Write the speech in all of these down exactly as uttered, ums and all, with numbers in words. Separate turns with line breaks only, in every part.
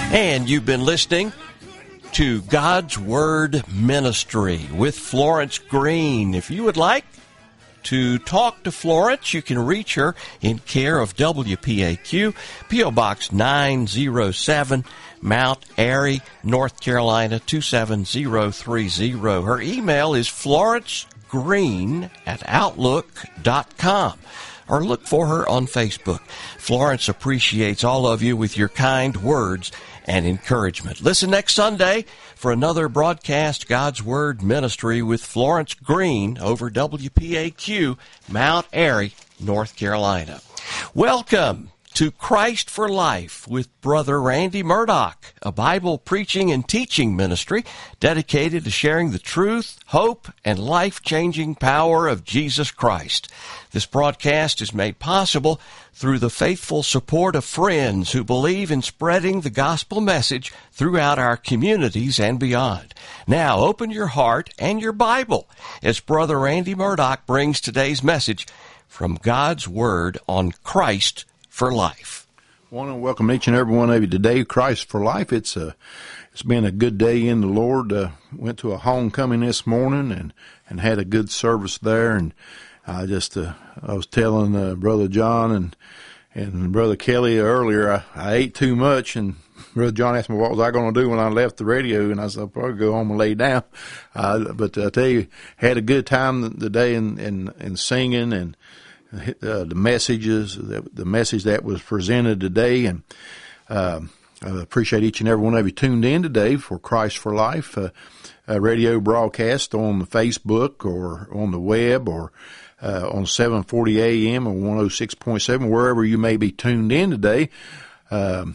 And you've been listening to God's Word Ministry with Florence Green. If you would like to talk to Florence, you can reach her in care of W P A Q, P O Box nine oh seven, Mount Airy, North Carolina two seven zero three zero. Her email is florencegreen at outlook dot com. Or look for her on Facebook. Florence appreciates all of you with your kind words and encouragement. Listen next Sunday for another broadcast, God's Word Ministry with Florence Green over W P A Q, Mount Airy, North Carolina. Welcome to Christ for Life with Brother Randy Murdoch, a Bible preaching and teaching ministry dedicated to sharing the truth, hope, and life-changing power of Jesus Christ. This broadcast is made possible through the faithful support of friends who believe in spreading the gospel message throughout our communities and beyond. Now, open your heart and your Bible as Brother Randy Murdoch brings today's message from God's Word on Christ for Life.
I want to welcome each and every one of you today, Christ for Life. It's a, it's been a good day in the Lord. Uh, went to a homecoming this morning and, and had a good service there. And I just, uh, I was telling uh, Brother John and and Brother Kelly earlier, I, I ate too much, and Brother John asked me what was I going to do when I left the radio, and I said I'll probably go home and lay down. Uh, but I tell you, had a good time today in in, in singing and uh, the messages, the, the message that was presented today, and uh, I appreciate each and every one of you tuned in today for Christ for Life, uh, a radio broadcast on the Facebook or on the web or Uh, on seven forty A M or one oh six point seven, wherever you may be tuned in today. Um,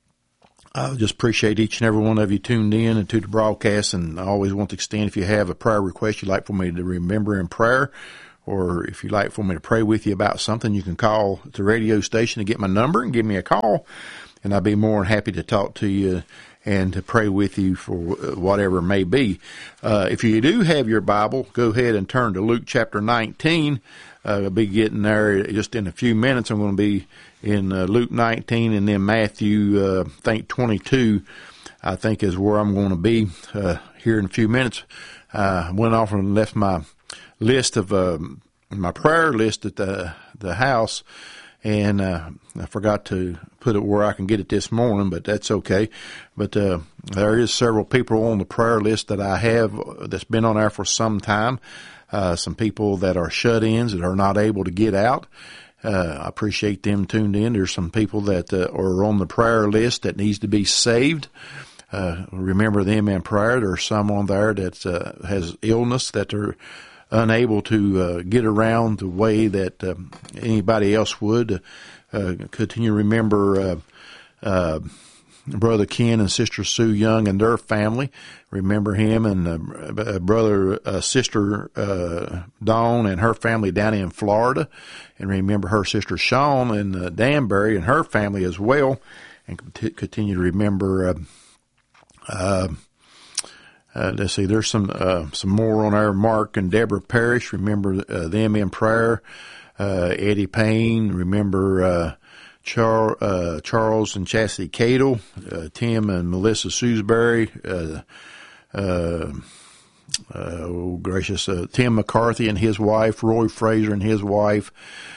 I just appreciate each and every one of you tuned in and to the broadcast, and I always want to extend, if you have a prayer request you'd like for me to remember in prayer, or if you'd like for me to pray with you about something, you can call the radio station to get my number and give me a call, and I'd be more than happy to talk to you and to pray with you for whatever it may be. Uh, if you do have your Bible, go ahead and turn to Luke chapter nineteen. Uh, I'll be getting there just in a few minutes. I'm going to be in uh, Luke nineteen, and then Matthew, uh, I think twenty-two, I think is where I'm going to be uh, here in a few minutes. I uh, went off and left my list of uh, my prayer list at the the house, and uh, I forgot to put it where I can get it this morning, but that's okay. But uh, there is several people on the prayer list that I have that's been on there for some time. Uh, some people that are shut-ins that are not able to get out. Uh, I appreciate them tuned in. There's some people that uh, are on the prayer list that needs to be saved. Uh, remember them in prayer. There's some on there that uh, has illness that are unable to uh, get around the way that uh, anybody else would. Uh, continue to remember uh, uh, Brother Ken and Sister Sue Young and their family. Remember him and uh, Brother, uh, Sister uh, Dawn and her family down in Florida. And remember her sister Shawn in uh, Danbury and her family as well. And continue to remember uh, uh, Uh, let's see, there's some, uh, some more on there. Mark and Deborah Parrish, remember uh, them in prayer. Uh, Eddie Payne, remember, uh, Char- uh, Charles and Chastity Cadle, uh, Tim and Melissa Sewsbury, uh, uh, uh, oh gracious, uh, Tim McCarthy and his wife, Roy Fraser and his wife.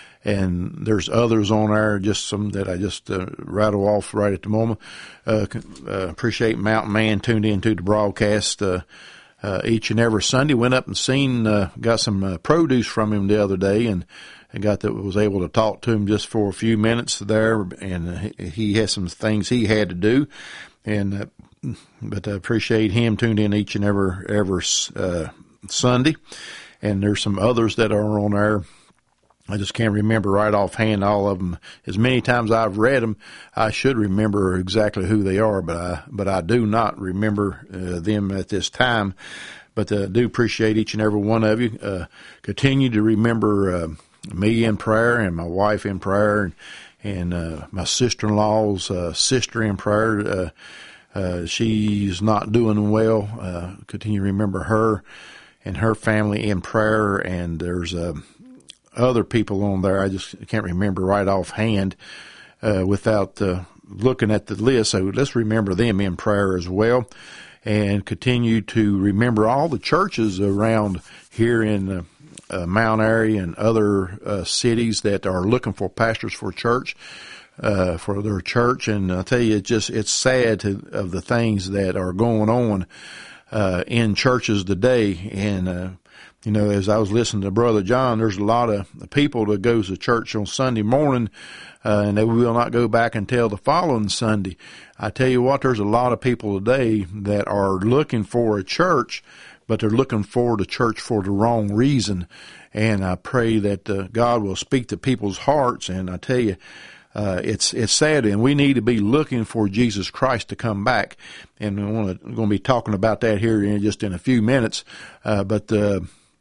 And there's others on there, just some that I just uh, rattle off right at the moment. Uh, uh, appreciate Mountain Man tuned into the broadcast uh, uh, each and every Sunday. Went up and seen, uh, got some uh, produce from him the other day, and I got that was able to talk to him just for a few minutes there. And he, he has some things he had to do, and uh, but I appreciate him tuned in each and every every uh, Sunday. And there's some others that are on there. I just can't remember right offhand all of them. As many times I've read them, I should remember exactly who they are, but I, but I do not remember uh, them at this time. But I uh, do appreciate each and every one of you. Uh, continue to remember uh, me in prayer and my wife in prayer and, and uh, my sister-in-law's uh, sister in prayer. Uh, uh, she's not doing well. Uh, continue to remember her and her family in prayer. And there's a... Uh, other people on there, I just can't remember right offhand, uh, without uh, looking at the list, so let's remember them in prayer as well, and continue to remember all the churches around here in uh, uh, Mount Airy and other uh, cities that are looking for pastors for church, uh, for their church. And I tell you, it's just, it's sad to, of the things that are going on uh, in churches today. And, uh, you know, as I was listening to Brother John, there's a lot of people that goes to church on Sunday morning, uh, and they will not go back until the following Sunday. I tell you what, there's a lot of people today that are looking for a church, but they're looking for the church for the wrong reason. And I pray that uh, God will speak to people's hearts. And I tell you, Uh, it's, it's sad, and we need to be looking for Jesus Christ to come back. And we want to, we're going to be talking about that here in just in a few minutes. Uh, but, uh,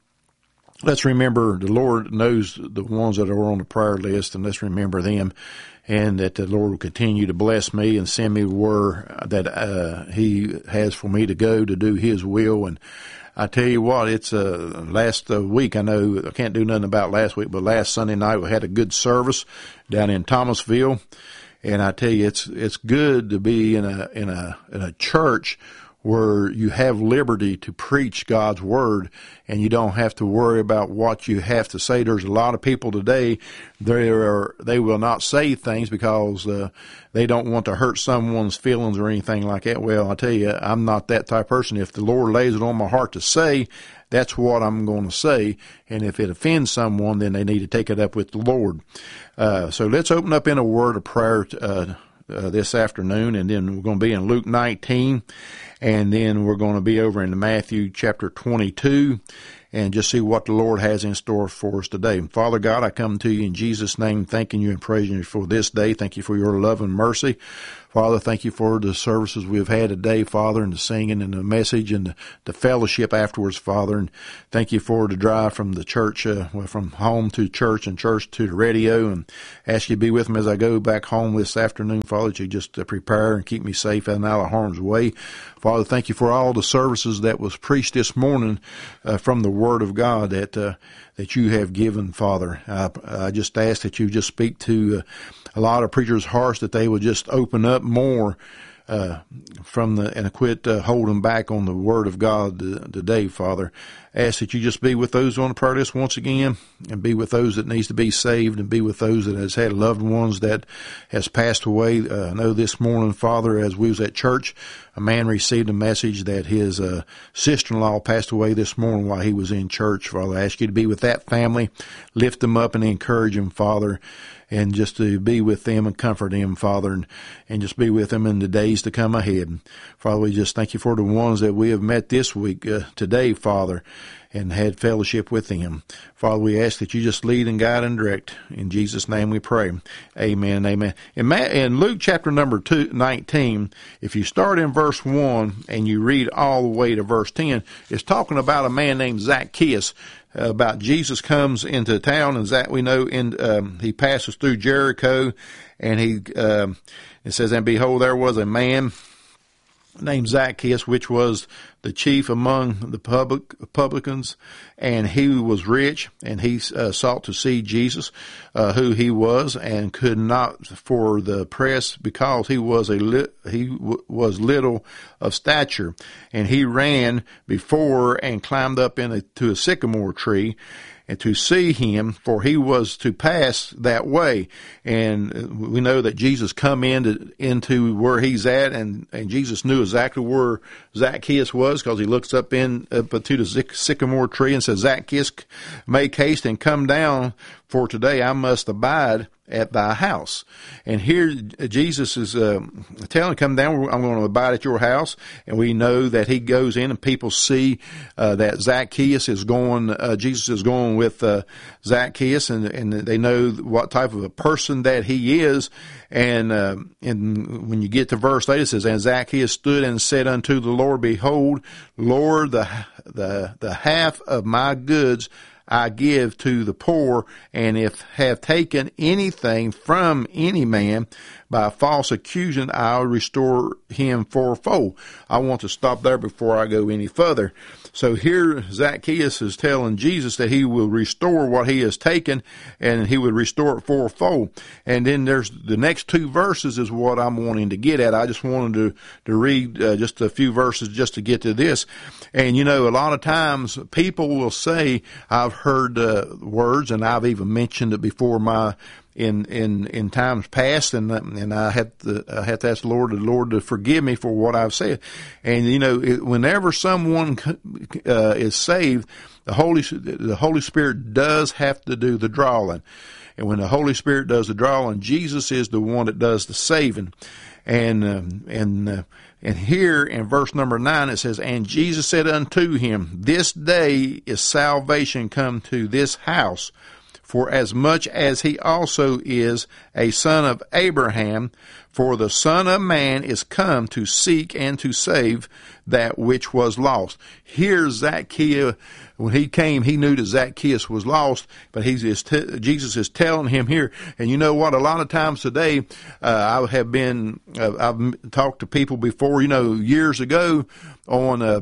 let's remember the Lord knows the ones that are on the prayer list, and let's remember them, and that the Lord will continue to bless me and send me where that, uh, He has for me to go to do His will. And I tell you what, it's, uh, last uh, week, I know I can't do nothing about last week, but last Sunday night we had a good service down in Thomasville. And I tell you, it's, it's good to be in a, in a, in a church where you have liberty to preach God's word, and you don't have to worry about what you have to say. There's a lot of people today, they are, they will not say things because, uh, they don't want to hurt someone's feelings or anything like that. Well, I tell you, I'm not that type of person. If the Lord lays it on my heart to say, that's what I'm going to say. And if it offends someone, then they need to take it up with the Lord. Uh, so let's open up in a word of prayer, uh, uh, this afternoon, and then we're going to be in Luke nineteen. And then we're going to be over in Matthew chapter twenty-two and just see what the Lord has in store for us today. Father God, I come to you in Jesus' name, thanking you and praising you for this day. Thank you for your love and mercy. Father, thank you for the services we've had today, Father, and the singing and the message and the, the fellowship afterwards, Father. And thank you for the drive from the church, uh, well, from home to church and church to the radio. And ask you to be with me as I go back home this afternoon, Father, that you just uh, prepare and keep me safe and out of harm's way. Father, thank you for all the services that was preached this morning uh, from the Word of God that uh, that you have given, Father. I, I just ask that you just speak to uh, a lot of preachers' hearts, that they would just open up more uh, from the and quit uh, holding back on the Word of God today, Father. Ask that you just be with those on the prayer list once again, and be with those that needs to be saved, and be with those that has had loved ones that has passed away. Uh, I know this morning, Father, as we was at church, a man received a message that his uh, sister-in-law passed away this morning while he was in church. Father, I ask you to be with that family, lift them up and encourage them, Father, and just to be with them and comfort them, Father, and, and just be with them in the days to come ahead. Father, we just thank you for the ones that we have met this week, uh, today, Father, and had fellowship with them. Father, we ask that you just lead and guide and direct. In Jesus' name we pray. Amen, amen. In, Ma- in Luke chapter number two, nineteen, if you start in verse one and you read all the way to verse ten, it's talking about a man named Zacchaeus. Uh, about Jesus comes into town, and Zach, we know in, um, he passes through Jericho, and he, um, it says, and behold, there was a man named Zacchaeus, which was the chief among the public publicans, and he was rich, and he uh, sought to see Jesus, uh, who he was, and could not for the press, because he was a li- he w- was little of stature, and he ran before and climbed up into a sycamore tree, and to see him, for he was to pass that way. And we know that Jesus come into, into where he's at, and, and Jesus knew exactly where Zacchaeus was, because he looks up in up to the sycamore tree and says, Zacchaeus, make haste and come down, for today I must abide at thy house. And here Jesus is uh, telling him, come down, I'm going to abide at your house. And we know that he goes in, and people see uh, that Zacchaeus is going, uh, Jesus is going with uh, Zacchaeus, and, and they know what type of a person that he is. And, uh, and when you get to verse eight, it says, and Zacchaeus stood and said unto the Lord, behold, Lord, the, the, the half of my goods I give to the poor, and if have taken anything from any man by false accusation, I'll restore him fourfold. I want to stop there before I go any further. So here Zacchaeus is telling Jesus that he will restore what he has taken, and he would restore it fourfold. And then there's the next two verses is what I'm wanting to get at. I just wanted to, to read uh, just a few verses just to get to this. And, you know, a lot of times people will say, I've heard uh, words, and I've even mentioned it before my in in in times past, and and I have to I have to ask the Lord the Lord to forgive me for what I've said. And you know, it, whenever someone uh, is saved, the Holy the Holy Spirit does have to do the drawing. And when the Holy Spirit does the drawing, Jesus is the one that does the saving. And um, and uh, and here in verse number nine it says, "And Jesus said unto him, This day is salvation come to this house, for as much as he also is a son of Abraham, for the Son of Man is come to seek and to save that which was lost." Here Zacchaeus, when he came, he knew that Zacchaeus was lost, but he's is t- Jesus is telling him here. And you know what? A lot of times today, uh, I have been, uh, I've talked to people before, you know, years ago on uh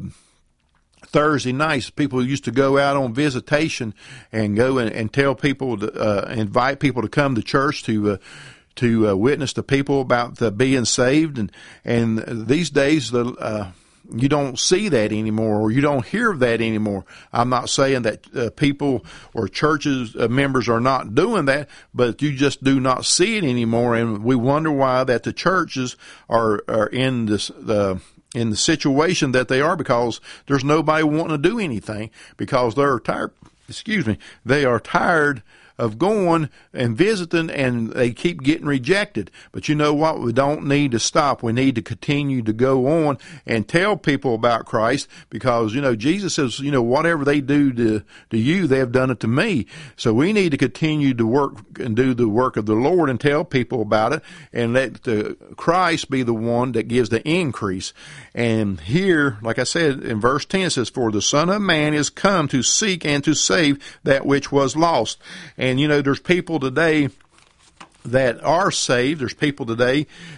Thursday nights, people used to go out on visitation and go and, and tell people, to, uh, invite people to come to church to uh, to uh, witness to people about the being saved. And and these days, the uh, you don't see that anymore, or you don't hear of that anymore. I'm not saying that uh, people or churches uh, members are not doing that, but you just do not see it anymore. And we wonder why that the churches are are in this the. in the situation that they are, because there's nobody wanting to do anything, because they're tired, excuse me, they are tired of going and visiting, and they keep getting rejected. But you know what? We don't need to stop. We need to continue to go on and tell people about Christ, because, you know, Jesus says, you know, whatever they do to, to you, they have done it to me. So we need to continue to work and do the work of the Lord and tell people about it, and let the Christ be the one that gives the increase. And here, like I said, in verse ten, it says, "For the Son of Man is come to seek and to save that which was lost." And And, you know, there's people today that are saved. There's people today